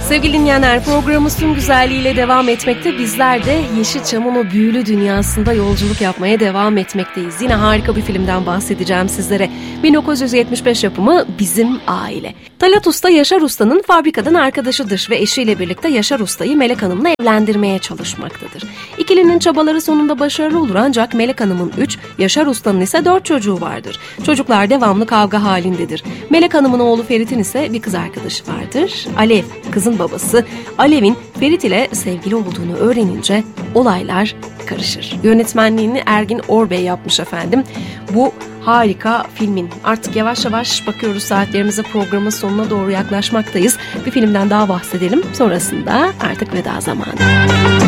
Sevgili dinleyenler, programımız tüm güzelliğiyle devam etmekte. Bizler de Yeşilçam'ın o büyülü dünyasında yolculuk yapmaya devam etmekteyiz. Yine harika bir filmden bahsedeceğim sizlere. 1975 yapımı Bizim Aile. Talat Usta, Yaşar Usta'nın fabrikadan arkadaşıdır ve eşiyle birlikte Yaşar Usta'yı Melek Hanım'la evlendirmeye çalışmaktadır. İkilinin çabaları sonunda başarılı olur ancak Melek Hanım'ın 3, Yaşar Usta'nın ise 4 çocuğu vardır. Çocuklar devamlı kavga halindedir. Melek Hanım'ın oğlu Ferit'in ise bir kız arkadaşı vardır. Alev, kızın babası. Alev'in Ferit ile sevgili olduğunu öğrenince olaylar karışır. Yönetmenliğini Ergin Orbey yapmış efendim. Bu harika filmin artık yavaş yavaş bakıyoruz saatlerimize, programın sonuna doğru yaklaşmaktayız. Bir filmden daha bahsedelim. Sonrasında artık veda zamanı.